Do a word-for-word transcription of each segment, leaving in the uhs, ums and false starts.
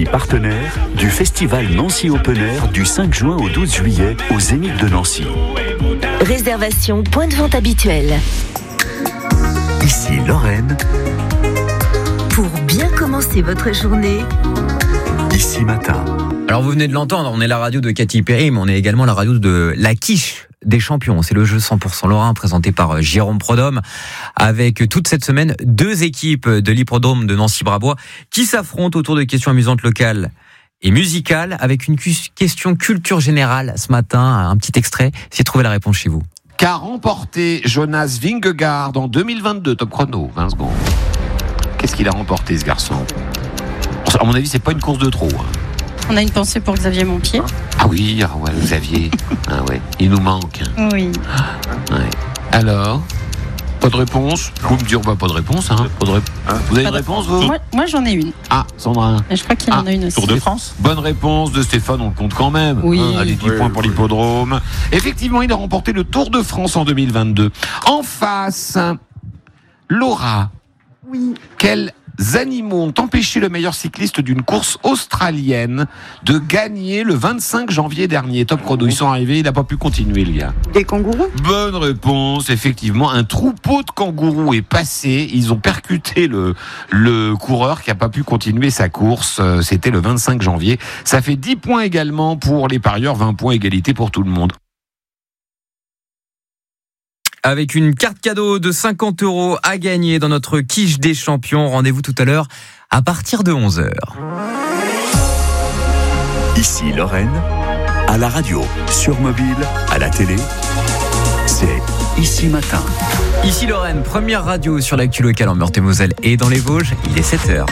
partenaire du festival Nancy Open Air du cinq juin au douze juillet au Zénith de Nancy. Réservation point de vente habituel. Ici Lorraine. Pour bien commencer votre journée, Ici Matin. Alors vous venez de l'entendre, on est la radio de Katy Perry, mais on est également la radio de la quiche des champions. C'est le jeu cent pour cent Lorrain présenté par Jérôme Prodhomme, avec toute cette semaine deux équipes de l'hippodrome de Nancy-Brabois qui s'affrontent autour de questions amusantes locales et musicales, avec une question culture générale ce matin. Un petit extrait, essayez de trouver la réponse chez vous. Qu'a remporté Jonas Vingegaard en deux mille vingt-deux, top chrono, vingt secondes. Qu'est-ce qu'il a remporté, ce garçon ? À mon avis, c'est pas une course de trop. Hein. On a une pensée pour Xavier Montpied. Ah oui, ah ouais, Xavier. Ah ouais, il nous manque. Oui. Ouais. Alors, pas de réponse ? Vous me dire, bah, pas de réponse. Hein. Pas de ré... Vous avez une réponse, vous ? Moi, moi, j'en ai une. Ah, Sandra. Et je crois qu'il ah, en a une aussi. Tour de France ? Bonne réponse de Stéphane, on le compte quand même. Oui. Hein, allez, dix oui, points oui, pour oui. l'hippodrome. Effectivement, il a remporté le Tour de France en deux mille vingt-deux. En face, Laura. Oui. Quel animaux ont empêché le meilleur cycliste d'une course australienne de gagner le vingt-cinq janvier dernier. Top chrono, ils sont arrivés, il n'a pas pu continuer, le gars. Des kangourous ? Bonne réponse, effectivement, un troupeau de kangourous est passé, ils ont percuté le, le coureur qui n'a pas pu continuer sa course, c'était le vingt-cinq janvier. Ça fait dix points également pour les parieurs, vingt points égalité pour tout le monde. Avec une carte cadeau de cinquante euros à gagner dans notre quiche des champions. Rendez-vous tout à l'heure à partir de onze heures. Ici Lorraine, à la radio, sur mobile, à la télé, c'est Ici Matin. Ici Lorraine, première radio sur l'actu locale en Meurthe-et-Moselle et dans les Vosges, il est sept heures.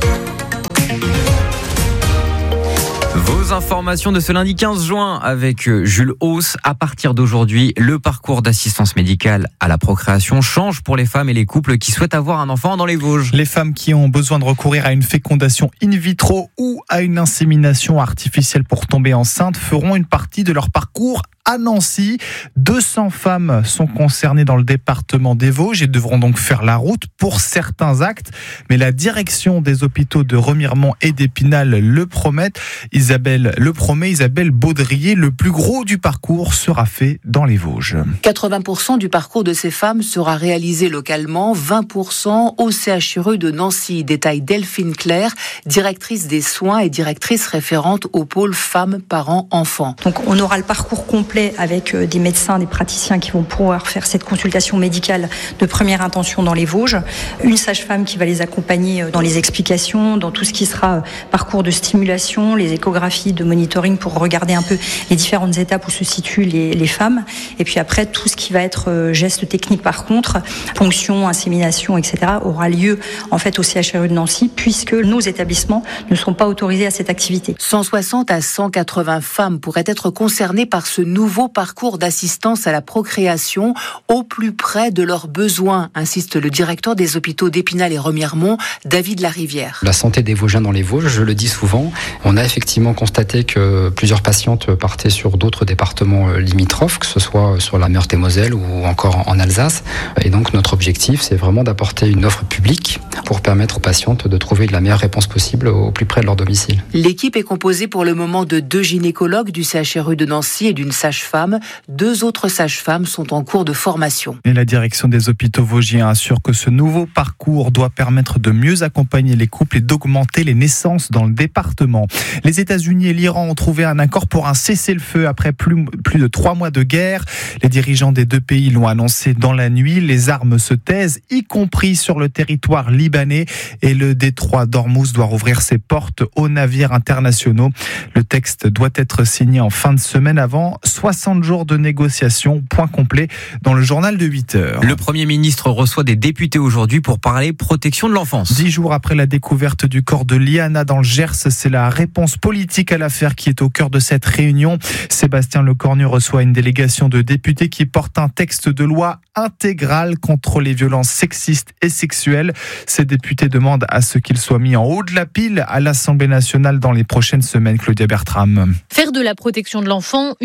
Vos informations de ce lundi quinze juin avec Jules Hauss. À partir d'aujourd'hui, le parcours d'assistance médicale à la procréation change pour les femmes et les couples qui souhaitent avoir un enfant dans les Vosges. Les femmes qui ont besoin de recourir à une fécondation in vitro ou à une insémination artificielle pour tomber enceinte feront une partie de leur parcours à Nancy. deux cents femmes sont concernées dans le département des Vosges et devront donc faire la route pour certains actes. Mais la direction des hôpitaux de Remiremont et d'Épinal le promet. Isabelle le promet, Isabelle Baudrier, le plus gros du parcours sera fait dans les Vosges. quatre-vingts pour cent du parcours de ces femmes sera réalisé localement, vingt pour cent au C H R U de Nancy. Détaille Delphine Claire, directrice des soins et directrice référente au pôle femmes, parents, enfants. Donc on aura le parcours complet avec des médecins, des praticiens qui vont pouvoir faire cette consultation médicale de première intention dans les Vosges. Une sage-femme qui va les accompagner dans les explications, dans tout ce qui sera parcours de stimulation, les échographies de monitoring pour regarder un peu les différentes étapes où se situent les, les femmes. Et puis après, tout ce qui va être gestes techniques par contre, ponction, insémination, et cetera aura lieu en fait au C H R U de Nancy puisque nos établissements ne sont pas autorisés à cette activité. cent soixante à cent quatre-vingts femmes pourraient être concernées par ce nouveau nouveau parcours d'assistance à la procréation au plus près de leurs besoins, insiste le directeur des hôpitaux d'Épinal et Remiremont, David Larivière. La santé des Vosgiens dans les Vosges, je le dis souvent, on a effectivement constaté que plusieurs patientes partaient sur d'autres départements limitrophes, que ce soit sur la Meurthe-et-Moselle ou encore en Alsace. Et donc notre objectif, c'est vraiment d'apporter une offre publique pour permettre aux patientes de trouver la meilleure réponse possible au plus près de leur domicile. L'équipe est composée pour le moment de deux gynécologues du C H R U de Nancy et d'une sage-femme. Deux autres sages-femmes sont en cours de formation. Et la direction des hôpitaux vosgiens assure que ce nouveau parcours doit permettre de mieux accompagner les couples et d'augmenter les naissances dans le département. Les États-Unis et l'Iran ont trouvé un accord pour un cessez-le-feu après plus, plus de trois mois de guerre. Les dirigeants des deux pays l'ont annoncé dans la nuit. Les armes se taisent, y compris sur le territoire libanais. Et le détroit d'Ormuz doit rouvrir ses portes aux navires internationaux. Le texte doit être signé en fin de semaine avant soixante jours de négociations. Point complet dans le journal de huit heures. Le Premier ministre reçoit des députés aujourd'hui pour parler protection de l'enfance. Dix jours après la découverte du corps de Liana dans le Gers, c'est la réponse politique à l'affaire qui est au cœur de cette réunion. Sébastien Lecornu reçoit une délégation de députés qui porte un texte de loi intégral contre les violences sexistes et sexuelles. Ces députés demandent à ce qu'il soit mis en haut de la pile à l'Assemblée nationale dans les prochaines semaines. Claudia Bertram. Faire de la protection de l'enfant une priorité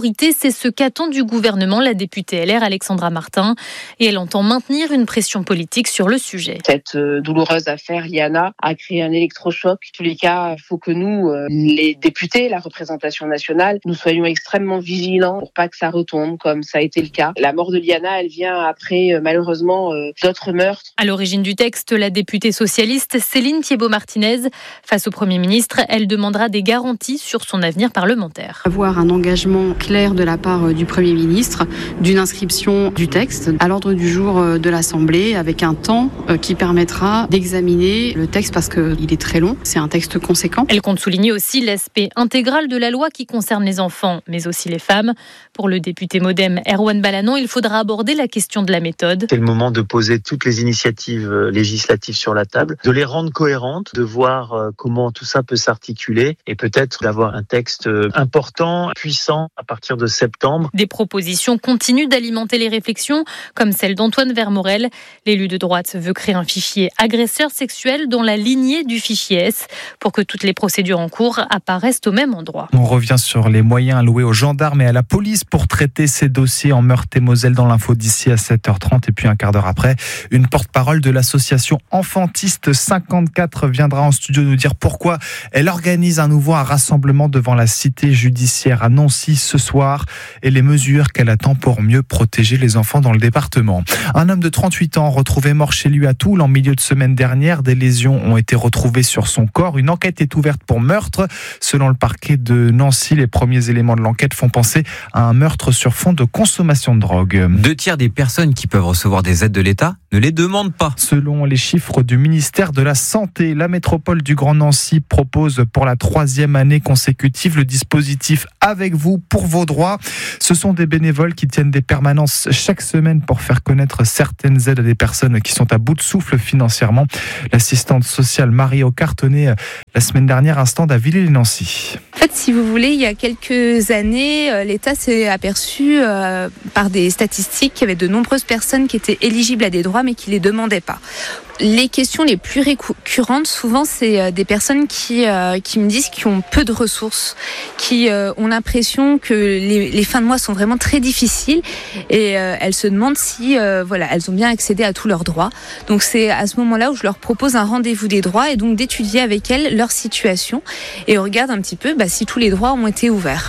priorité, c'est ce qu'attend du gouvernement la députée L R Alexandra Martin. Et elle entend maintenir une pression politique sur le sujet. Cette euh, douloureuse affaire, Liana, a créé un électrochoc. En tous les cas, il faut que nous, euh, les députés, la représentation nationale, nous soyons extrêmement vigilants pour pas que ça retombe comme ça a été le cas. La mort de Liana, elle vient après, euh, malheureusement, euh, d'autres meurtres. À l'origine du texte, la députée socialiste Céline Thiébaut-Martinez. Face au Premier ministre, elle demandera des garanties sur son avenir parlementaire. Avoir un engagement clair de la part du Premier ministre d'une inscription du texte à l'ordre du jour de l'Assemblée avec un temps qui permettra d'examiner le texte parce qu'il est très long. C'est un texte conséquent. Elle compte souligner aussi l'aspect intégral de la loi qui concerne les enfants, mais aussi les femmes. Pour le député Modem Erwan Balanon, il faudra aborder la question de la méthode. C'est le moment de poser toutes les initiatives législatives sur la table, de les rendre cohérentes, de voir comment tout ça peut s'articuler et peut-être d'avoir un texte important, puissant à partir de septembre. Des propositions continuent d'alimenter les réflexions, comme celle d'Antoine Vermorel. L'élu de droite veut créer un fichier agresseur sexuel dans la lignée du fichier S pour que toutes les procédures en cours apparaissent au même endroit. On revient sur les moyens alloués aux gendarmes et à la police pour traiter ces dossiers en Meurthe-et-Moselle dans l'info d'ici à sept heures trente. Et puis un quart d'heure après, une porte-parole de l'association Enfantiste cinquante-quatre viendra en studio nous dire pourquoi elle organise à nouveau un rassemblement devant la cité judiciaire à Nancy ce soir et les mesures qu'elle attend pour mieux protéger les enfants dans le département. Un homme de trente-huit ans retrouvé mort chez lui à Toul en milieu de semaine dernière. Des lésions ont été retrouvées sur son corps. Une enquête est ouverte pour meurtre. Selon le parquet de Nancy, les premiers éléments de l'enquête font penser à un meurtre sur fond de consommation de drogue. Deux tiers des personnes qui peuvent recevoir des aides de l'État ne les demandent pas. Selon les chiffres du ministère de la Santé, la métropole du Grand Nancy propose pour la troisième année consécutive le dispositif Avec vous pour vos droits. Ce sont des bénévoles qui tiennent des permanences chaque semaine pour faire connaître certaines aides à des personnes qui sont à bout de souffle financièrement. L'assistante sociale Marie Ocart tenait la semaine dernière un stand à Villers-les-Nancy. En fait, si vous voulez, il y a quelques années, l'État s'est aperçu euh, par des statistiques qu'il y avait de nombreuses personnes qui étaient éligibles à des droits mais qui ne les demandaient pas. Les questions les plus récurrentes, souvent, c'est des personnes qui, euh, qui me disent qu'ils ont peu de ressources, qui euh, ont l'impression que les, les fins de mois sont vraiment très difficiles et euh, elles se demandent si euh, voilà, elles ont bien accédé à tous leurs droits. Donc c'est à ce moment-là où je leur propose un rendez-vous des droits et donc d'étudier avec elles leur situation et on regarde un petit peu bah, si tous les droits ont été ouverts.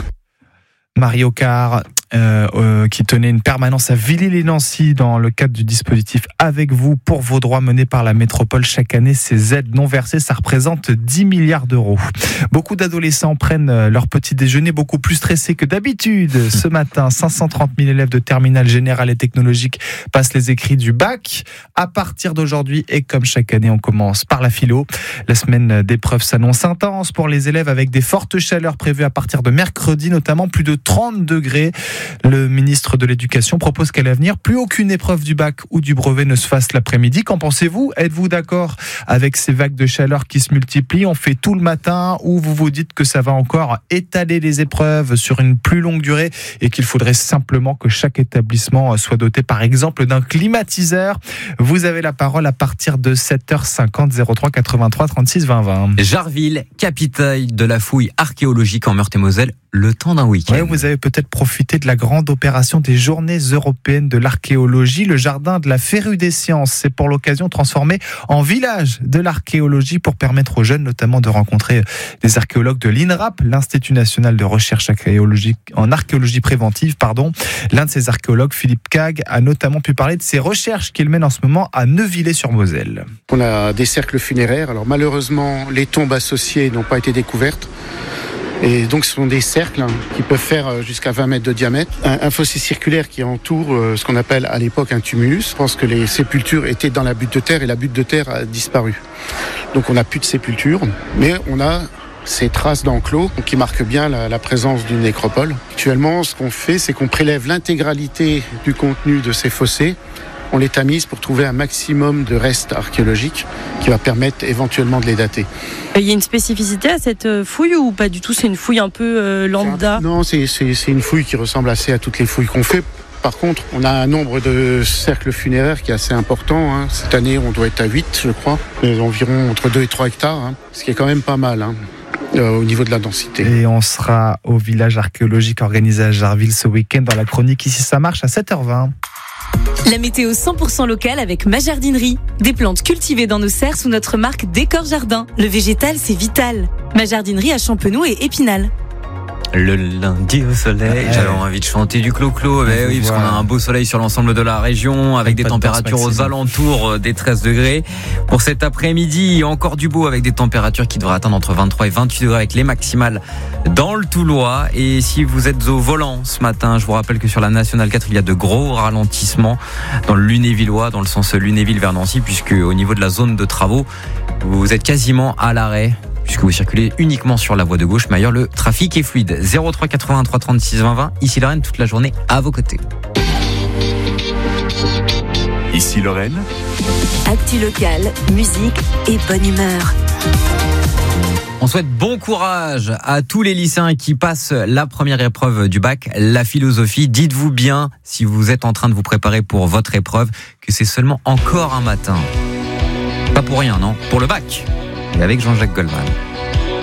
Marie Ocart, euh, euh, qui tenait une permanence à Villers-les-Nancy dans le cadre du dispositif Avec vous pour vos droits mené par la métropole chaque année. Ces aides non versées, ça représente dix milliards d'euros. Beaucoup d'adolescents prennent leur petit déjeuner beaucoup plus stressés que d'habitude. Ce matin, cinq cent trente mille élèves de terminale générale et technologique passent les écrits du bac. À partir d'aujourd'hui, et comme chaque année, on commence par la philo. La semaine d'épreuves s'annonce intense pour les élèves avec des fortes chaleurs prévues à partir de mercredi, notamment plus de trente degrés. Le ministre de l'Éducation propose qu'à l'avenir, plus aucune épreuve du bac ou du brevet ne se fasse l'après-midi. Qu'en pensez-vous ? Êtes-vous d'accord avec ces vagues de chaleur qui se multiplient ? On fait tout le matin ou vous vous dites que ça va encore étaler les épreuves sur une plus longue durée et qu'il faudrait simplement que chaque établissement soit doté par exemple d'un climatiseur ? Vous avez la parole à partir de sept heures cinquante, zéro trois quatre-vingt-trois trente-six vingt vingt. Jarville, capitale de la fouille archéologique en Meurthe-et-Moselle, le temps d'un week-end. Ouais, vous avez peut-être profité de la grande opération des Journées européennes de l'archéologie. Le jardin de la Férue des Sciences s'est pour l'occasion transformé en village de l'archéologie pour permettre aux jeunes notamment de rencontrer des archéologues de l'INRAP, l'Institut national de recherche archéologique en archéologie préventive. Pardon. L'un de ces archéologues, Philippe Cag, a notamment pu parler de ses recherches qu'il mène en ce moment à Neuvillers-sur-Moselle. On a des cercles funéraires. Alors malheureusement, les tombes associées n'ont pas été découvertes. Et donc ce sont des cercles hein, qui peuvent faire jusqu'à vingt mètres de diamètre. Un, un fossé circulaire qui entoure euh, ce qu'on appelle à l'époque un tumulus. Je pense que les sépultures étaient dans la butte de terre et la butte de terre a disparu. Donc on n'a plus de sépulture, mais on a ces traces d'enclos qui marquent bien la, la présence d'une nécropole. Actuellement, ce qu'on fait, c'est qu'on prélève l'intégralité du contenu de ces fossés. On les tamise pour trouver un maximum de restes archéologiques qui va permettre éventuellement de les dater. Il y a une spécificité à cette fouille ou pas du tout ? C'est une fouille un peu euh, lambda ? Non, c'est, c'est, c'est une fouille qui ressemble assez à toutes les fouilles qu'on fait. Par contre, on a un nombre de cercles funéraires qui est assez important. Hein. Cette année, on doit être à huit, je crois. Environ entre deux et trois hectares, hein. Ce qui est quand même pas mal. Hein. euh, au niveau de la densité. Et on sera au village archéologique organisé à Jarville ce week-end dans la chronique Ici ça marche à sept heures vingt. La météo cent pour cent locale avec ma jardinerie. Des plantes cultivées dans nos serres sous notre marque Décor Jardin. Le végétal, c'est vital. Ma jardinerie à Champenoux et Épinal. Le lundi au soleil, j'avais envie de chanter du clo-clo, mais oui, parce qu'on a un beau soleil sur l'ensemble de la région, avec des températures aux alentours des treize degrés. Pour cet après-midi, encore du beau avec des températures qui devraient atteindre entre vingt-trois et vingt-huit degrés avec les maximales dans le Toulois. Et si vous êtes au volant ce matin, je vous rappelle que sur la Nationale quatre, il y a de gros ralentissements dans le Lunévillois, dans le sens Lunéville vers Nancy, puisque au niveau de la zone de travaux, vous êtes quasiment à l'arrêt, puisque vous circulez uniquement sur la voie de gauche, mais ailleurs le trafic est fluide. zéro trois quatre-vingt-trois trente-six vingt vingt, ici Lorraine, toute la journée à vos côtés. Ici Lorraine. Actu locale, musique et bonne humeur. On souhaite bon courage à tous les lycéens qui passent la première épreuve du bac, la philosophie. Dites-vous bien, si vous êtes en train de vous préparer pour votre épreuve, que c'est seulement encore un matin. Pas pour rien, non ? Pour le bac. Et avec Jean-Jacques Goldman.